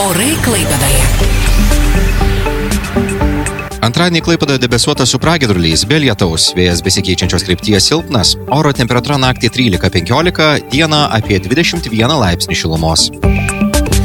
Orai Klaipėdoje. Antradienį Klaipėdoje debesuota su pragiedruliais, be lietaus, vėjas besikeičiančios krypties silpnas, oro temperatūra naktį 13-15, dieną apie 21 laipsnį šilumos.